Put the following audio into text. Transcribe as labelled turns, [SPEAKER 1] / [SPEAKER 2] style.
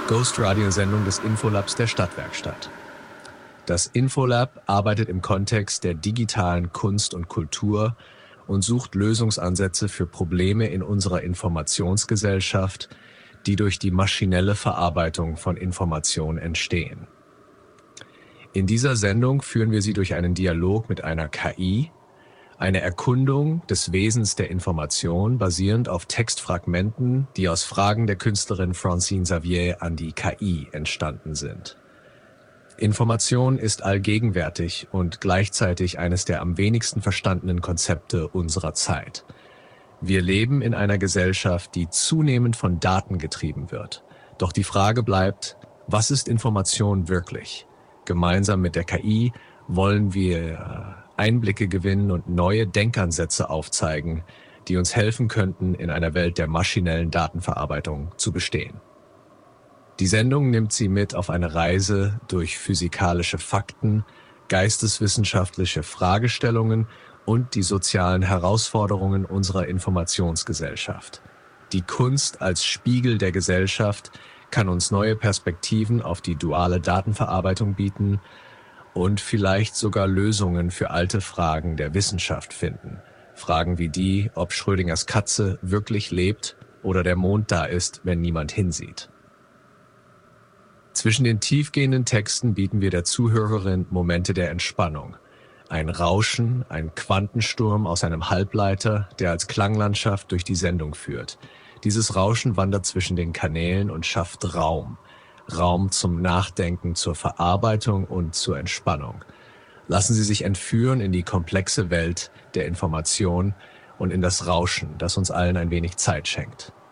[SPEAKER 1] Ghost-Radio-Sendung des Infolabs der Stadtwerkstatt. Das Infolab arbeitet im Kontext der digitalen Kunst und Kultur und sucht Lösungsansätze für Probleme in unserer Informationsgesellschaft, die durch die maschinelle Verarbeitung von Information entstehen. In dieser Sendung führen wir Sie durch einen Dialog mit einer KI, eine Erkundung des Wesens der Information basierend auf Textfragmenten, die aus Fragen der Künstlerin Francine Xavier an die KI entstanden sind. Information ist allgegenwärtig und gleichzeitig eines der am wenigsten verstandenen Konzepte unserer Zeit. Wir leben in einer Gesellschaft, die zunehmend von Daten getrieben wird. Doch die Frage bleibt, was ist Information wirklich? Gemeinsam mit der KI wollen wir Einblicke gewinnen und neue Denkansätze aufzeigen, die uns helfen könnten, in einer Welt der maschinellen Datenverarbeitung zu bestehen. Die Sendung nimmt Sie mit auf eine Reise durch physikalische Fakten, geisteswissenschaftliche Fragestellungen und die sozialen Herausforderungen unserer Informationsgesellschaft. Die Kunst als Spiegel der Gesellschaft kann uns neue Perspektiven auf die duale Datenverarbeitung bieten und vielleicht sogar Lösungen für alte Fragen der Wissenschaft finden. Fragen wie die, ob Schrödingers Katze wirklich lebt oder der Mond da ist, wenn niemand hinsieht. Zwischen den tiefgehenden Texten bieten wir der Zuhörerin Momente der Entspannung. Ein Rauschen, ein Quantensturm aus einem Halbleiter, der als Klanglandschaft durch die Sendung führt. Dieses Rauschen wandert zwischen den Kanälen und schafft Raum. Raum zum Nachdenken, zur Verarbeitung und zur Entspannung. Lassen Sie sich entführen in die komplexe Welt der Information und in das Rauschen, das uns allen ein wenig Zeit schenkt.